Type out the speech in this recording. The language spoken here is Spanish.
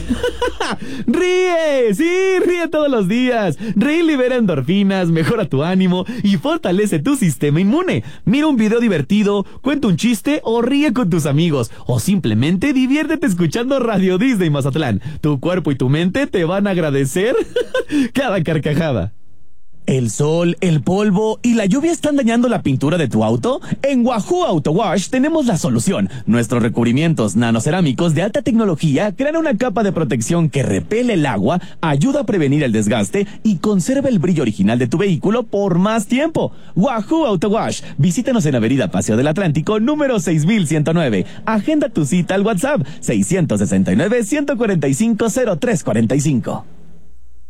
¡Ríe! ¡Sí! ¡Ríe todos los días! Reír libera endorfinas, mejora tu ánimo y fortalece tu sistema inmune. Mira un video divertido, cuenta un chiste o ríe con tus amigos. O simplemente diviértete escuchando Radio Disney Mazatlán. Tu cuerpo y tu mente te van a agradecer cada carcajada. ¿El sol, el polvo y la lluvia están dañando la pintura de tu auto? En Wahoo Auto Wash tenemos la solución. Nuestros recubrimientos nanocerámicos de alta tecnología crean una capa de protección que repele el agua, ayuda a prevenir el desgaste y conserva el brillo original de tu vehículo por más tiempo. Wahoo Auto Wash. Visítanos en Avenida Paseo del Atlántico, número 6109. Agenda tu cita al WhatsApp 669-145-0345.